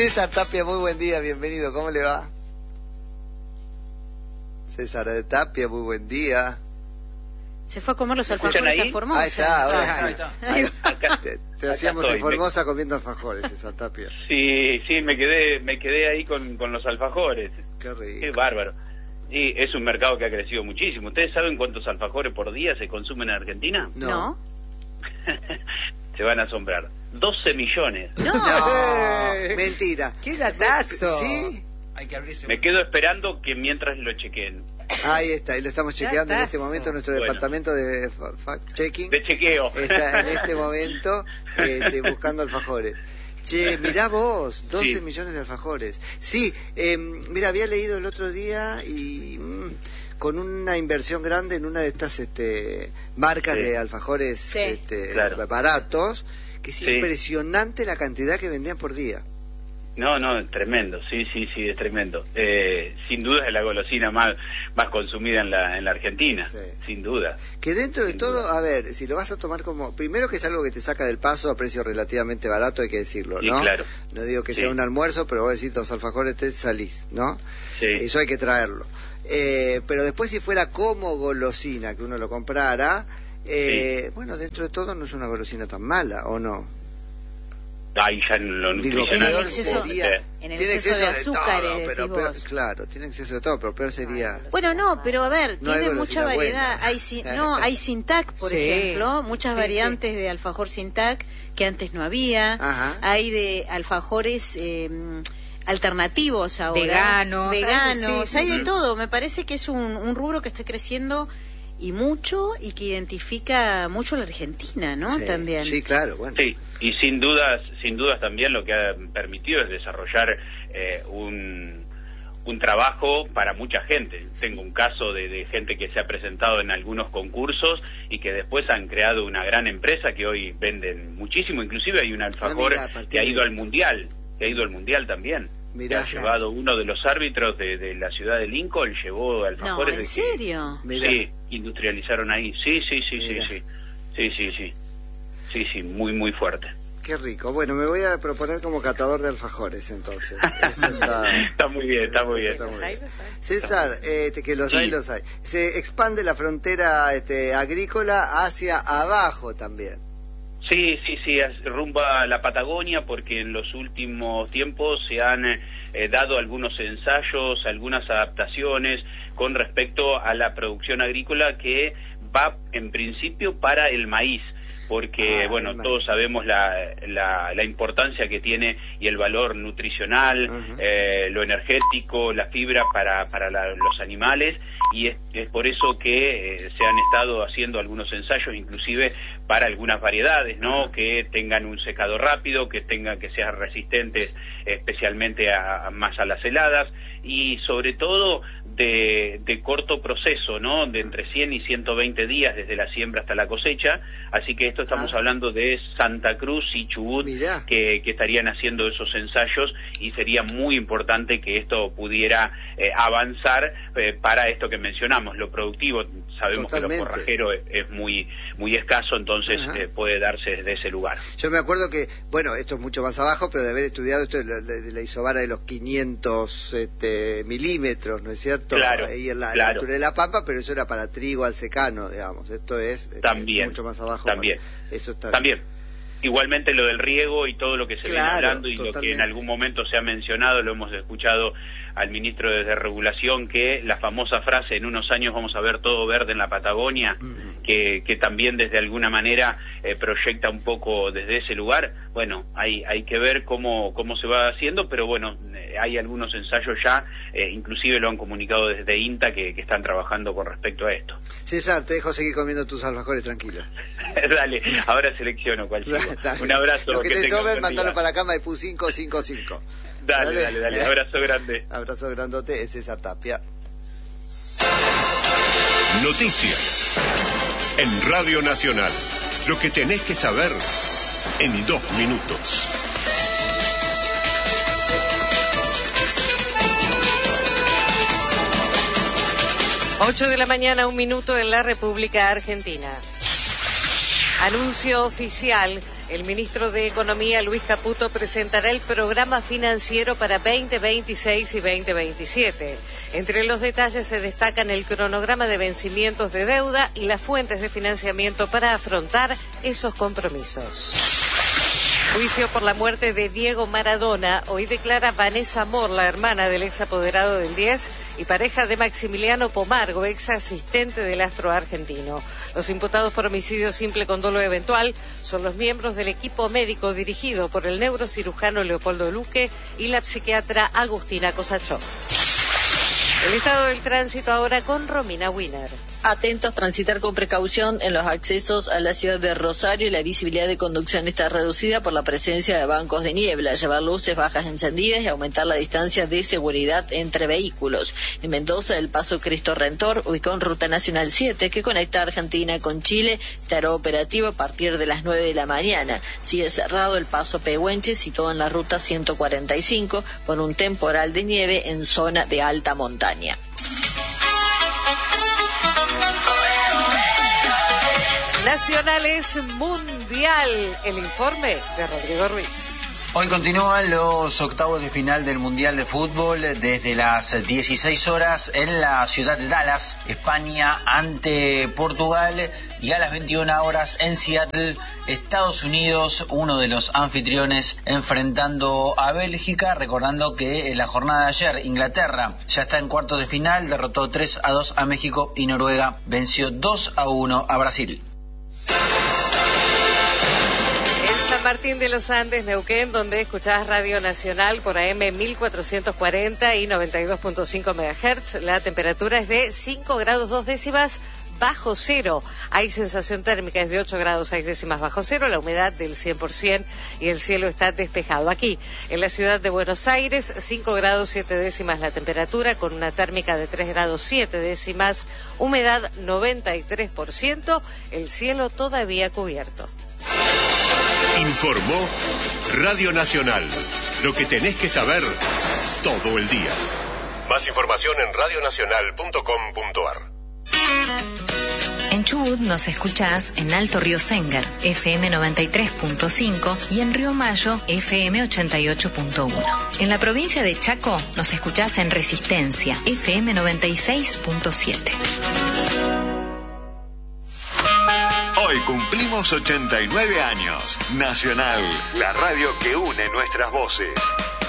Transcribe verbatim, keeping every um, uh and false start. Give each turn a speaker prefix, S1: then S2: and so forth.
S1: César Tapia, muy buen día, bienvenido, ¿cómo le va? César de Tapia, muy buen día.
S2: Se fue a comer los alfajores a Formosa.
S1: Ahí está, ahora
S3: Ah,
S1: sí.
S3: ahí está.
S1: Ahí,
S3: Acá-
S1: te te
S3: acá
S1: hacíamos
S3: estoy.
S1: en Formosa comiendo alfajores, César Tapia.
S3: Sí, sí, me quedé, me quedé ahí con, con los alfajores.
S1: Qué rico.
S3: Qué bárbaro. Y es un mercado que ha crecido muchísimo. ¿Ustedes saben cuántos alfajores por día se consumen en Argentina?
S1: No.
S2: ¿No?
S3: Se van a asombrar. doce millones.
S2: No.
S1: No, mentira.
S4: ¡Qué datazo!
S1: ¿Sí?
S5: Hay que abrirse.
S3: Me quedo esperando que mientras lo chequen.
S1: Ahí está, y lo estamos chequeando en este
S4: Datazo.
S1: momento, nuestro
S3: Bueno.
S1: departamento de fa- fact-checking.
S3: De chequeo.
S1: Está en este momento este, buscando alfajores. Che, mirá vos, doce
S3: Sí.
S1: millones de alfajores. Sí, eh, mira, había leído el otro día y mm, con una inversión grande en una de estas este, marcas
S3: Sí.
S1: de alfajores
S2: Sí.
S1: este,
S3: Claro.
S1: baratos, que es
S3: Sí.
S1: impresionante la cantidad que vendían por día.
S3: No, no, es tremendo, sí, sí, sí, es tremendo. Eh, sin duda es la golosina más, más consumida en la, en la Argentina,
S1: Sí.
S3: sin duda.
S1: Que dentro de
S3: Sin
S1: todo,
S3: duda.
S1: a ver, si lo vas a tomar como... Primero que es algo que te saca del paso a precio relativamente barato, hay que decirlo,
S3: Sí,
S1: ¿no?
S3: claro.
S1: No digo que
S3: Sí.
S1: sea un almuerzo, pero vos decís dos alfajores, te salís, ¿no?
S3: Sí.
S1: Eso hay que traerlo. Eh, pero después si fuera como golosina, que uno lo comprara, eh, bueno, dentro de todo no es una golosina tan mala, ¿o no?
S3: Ahí ya en lo
S1: Digo,
S2: En el
S1: peor
S2: exceso-
S1: sería...
S2: en el
S1: tiene
S2: exceso de
S1: todo,
S2: azúcares,
S1: pero
S2: decís
S1: peor-
S2: vos.
S1: claro, tiene exceso de todo, pero peor sería...
S2: Bueno, no, pero a ver,
S1: No hay
S2: tiene
S1: golosina
S2: mucha variedad.
S1: buena.
S2: Hay sin- no, hay sin tac, por
S4: Sí.
S2: ejemplo, muchas
S4: Sí,
S2: variantes de alfajor sin tac que antes no había.
S1: Ajá.
S2: Hay de alfajores eh, alternativos ahora.
S4: Veganos,
S2: Veganos,
S4: hay de- sí,
S2: hay
S4: sí,
S2: de
S4: sí.
S2: todo. Me parece que es un, un rubro que está creciendo y mucho y que identifica mucho a la Argentina, ¿no?
S1: Sí,
S2: También.
S1: sí, claro, bueno.
S3: Sí, y sin dudas, sin dudas también lo que ha permitido es desarrollar eh, un, un trabajo para mucha gente. Tengo un caso de, de gente que se ha presentado en algunos concursos y que después han creado una gran empresa que hoy venden muchísimo, inclusive hay un alfajor
S1: mira, a partir
S3: que ha ido
S1: de-
S3: al mundial, que ha ido al mundial también.
S1: Mirá.
S3: Que ha llevado uno de los árbitros de, de la ciudad de Lincoln, llevó
S2: No,
S3: alfajores
S2: ¿en
S3: de que-
S2: serio?
S1: Mirá.
S3: Sí, industrializaron ahí. Sí, sí, sí,
S1: Mirá.
S3: sí, sí. Sí, sí, sí. Sí, sí, muy, muy fuerte.
S1: Qué rico. Bueno, me voy a proponer como catador de alfajores, entonces. Eso está...
S3: Está muy bien, está muy bien.
S1: Está muy
S4: Los hay,
S1: bien.
S4: los hay.
S1: César, eh, que los
S3: Sí.
S1: hay, los hay. Se expande la frontera este, agrícola hacia abajo también.
S3: Sí, sí, sí, es rumbo a la Patagonia porque en los últimos tiempos se han eh, dado algunos ensayos, algunas adaptaciones con respecto a la producción agrícola que va en principio para el maíz. Porque,
S1: Ah,
S3: bueno,
S1: el maíz.
S3: todos sabemos la, la, la importancia que tiene y el valor nutricional,
S1: Ujú.
S3: eh, lo energético, la fibra para, para la- los animales, y es, es por eso que eh, se han estado haciendo algunos ensayos, inclusive para algunas variedades, ¿no?
S1: Ajá.
S3: Que tengan un secado rápido, que tengan que sean resistentes especialmente a, a más a las heladas, y sobre todo de, de corto proceso, ¿no? De entre cien y ciento veinte días desde la siembra hasta la cosecha, así que esto estamos
S1: Ah.
S3: hablando de Santa Cruz y Chubut,
S1: Mirá.
S3: que, que estarían haciendo esos ensayos, y sería muy importante que esto pudiera eh, avanzar eh, para esto que mencionamos, lo productivo. Sabemos
S1: Totalmente.
S3: que lo forrajero es, es muy muy escaso, entonces
S1: Ajá.
S3: eh, puede darse desde ese lugar.
S1: Yo me acuerdo que, bueno, esto es mucho más abajo, pero de haber estudiado esto de la, de la isobara de los quinientos este, milímetros, ¿no es cierto?
S3: Claro,
S1: Ahí en la, en la
S3: claro.
S1: altura de la Pampa, pero eso era para trigo al secano, digamos. Esto es este,
S3: También,
S1: mucho más abajo.
S3: también.
S1: para- Eso está
S3: También. Igualmente lo del riego y todo lo que se
S1: Claro,
S3: viene hablando y lo que en
S1: totalmente.
S3: algún momento se ha mencionado, lo hemos escuchado al ministro de Regulación, que la famosa frase, en unos años vamos a ver todo verde en la Patagonia,
S1: Mm.
S3: que, que también desde alguna manera eh, proyecta un poco desde ese lugar. Bueno, hay, hay que ver cómo, cómo se va haciendo, pero bueno, eh, hay algunos ensayos ya, eh, inclusive lo han comunicado desde INTA que, que están trabajando con respecto a esto.
S1: César, te dejo seguir comiendo tus alfajores tranquilo.
S3: Dale, ahora selecciono cuál sigo.
S1: Dale.
S3: Un abrazo.
S1: Lo que, te
S3: tengan
S1: sobren,
S3: buen
S1: mandalo
S3: día.
S1: para acá, Maipú cinco cinco cinco.
S3: Dale, dale, dale. Abrazo grande.
S1: Abrazo grandote, es César Tapia.
S6: Noticias en Radio Nacional. Lo que tenés que saber en dos minutos.
S4: ocho de la mañana, un minuto en la República Argentina. Anuncio oficial. El ministro de Economía, Luis Caputo, presentará el programa financiero para veinte veintiséis y veinte veintisiete. Entre los detalles se destacan el cronograma de vencimientos de deuda y las fuentes de financiamiento para afrontar esos compromisos. Juicio por la muerte de Diego Maradona. Hoy declara Vanessa Mor, la hermana del ex apoderado del diez y pareja de Maximiliano Pomargo, ex asistente del astro argentino. Los imputados por homicidio simple con dolo eventual son los miembros del equipo médico dirigido por el neurocirujano Leopoldo Luque y la psiquiatra Agustina Cosachó. El estado del tránsito ahora con Romina Wiener.
S5: Atentos, transitar con precaución en los accesos a la ciudad de Rosario. La visibilidad de conducción está reducida por la presencia de bancos de niebla. Llevar luces bajas encendidas y aumentar la distancia de seguridad entre vehículos. En Mendoza, el paso Cristo Redentor, ubicado en Ruta Nacional siete, que conecta Argentina con Chile, estará operativo a partir de las nueve de la mañana. Sigue cerrado el paso Pehuenche, situado en la Ruta ciento cuarenta y cinco, por un temporal de nieve en zona de alta montaña.
S4: Nacionales Mundial, el informe de Rodrigo Ruiz.
S7: Hoy continúan los octavos de final del Mundial de Fútbol desde las dieciséis horas en la ciudad de Dallas, España, ante Portugal, y a las veintiuna horas en Seattle, Estados Unidos, uno de los anfitriones, enfrentando a Bélgica. Recordando que en la jornada de ayer Inglaterra ya está en cuartos de final, derrotó tres a dos a México y Noruega venció dos a uno a Brasil.
S4: San Martín de los Andes, Neuquén, donde escuchás Radio Nacional por A M mil cuatrocientos cuarenta y noventa y dos punto cinco megahertz. La temperatura es de cinco grados dos décimas bajo cero. Hay sensación térmica, es de ocho grados seis décimas bajo cero, la humedad del cien por ciento y el cielo está despejado. Aquí, en la ciudad de Buenos Aires, cinco grados siete décimas la temperatura, con una térmica de tres grados siete décimas, humedad noventa y tres por ciento, el cielo todavía cubierto.
S6: Informó Radio Nacional. Lo que tenés que saber todo el día. Más información en radio nacional punto com punto a r.
S8: En Chubut nos escuchás en Alto Río Sengar, F M noventa y tres punto cinco, y en Río Mayo, F M ochenta y ocho punto uno. En la provincia de Chaco nos escuchás en Resistencia, F M noventa y seis punto siete.
S9: Hoy cumplimos ochenta y nueve años. Nacional, la radio que une nuestras voces.